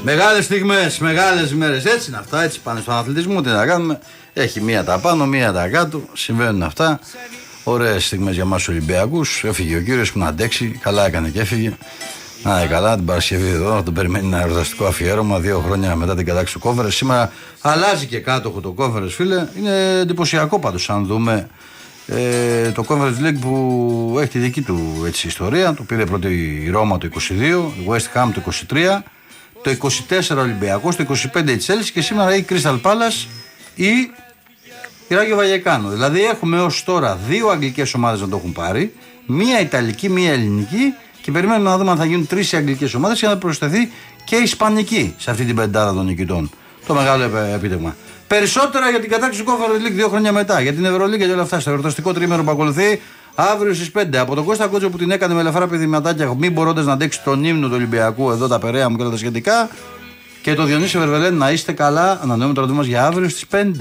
Μεγάλες στιγμές, μεγάλες μέρες. Έτσι είναι αυτά. Έτσι πάνε στον αθλητισμό. Τι να κάνουμε. Έχει μία τα πάνω, μία τα κάτω. Συμβαίνουν αυτά. Ωραίες στιγμές για μας Ολυμπιακούς. Έφυγε ο κύριος που να αντέξει. Καλά έκανε και έφυγε. Να καλά, την Παρασκευή εδώ. Θα τον περιμένει ένα εορταστικό αφιέρωμα 2 χρόνια μετά την κατάκτηση του Conference. Σήμερα αλλάζει και κάτοχο το Conference, φίλε. Είναι εντυπωσιακό πάντως αν δούμε το Conference League που έχει τη δική του έτσι, ιστορία. Το πήρε πρώτη η Ρώμα το 22, η West Ham το 23, το 24 Ολυμπιακός, το 25 η Chelsea και σήμερα η Crystal Palace ή η Ράγιο Βαγεκάνο. Δηλαδή έχουμε ως τώρα 2 αγγλικές ομάδες να το έχουν πάρει, μία Ιταλική, μία Ελληνική και περιμένουμε να δούμε αν θα γίνουν 3 αγγλικές ομάδες και να προσθεθεί και η Ισπανική σε αυτή την πεντάδα των νικητών. Το μεγάλο επίτευγμα. Περισσότερα για την κατάκτηση του Conference League 2 χρόνια μετά, για την Ευρωλίγκα και όλα αυτά στο εορταστικό τρίμηνο που ακολουθεί αύριο στις 5. Από τον Κώστα Κότσο που την έκανε με ελαφρά πηδηματάκια, μη μπορώντας να αντέξει τον ύμνο του Ολυμπιακού, εδώ τα Περαία μου και όλα τα σχετικά. Και το Διονύση Βερβελέν, να είστε καλά. Ανανεώνουμε το ραντεβού μας για αύριο στις 5.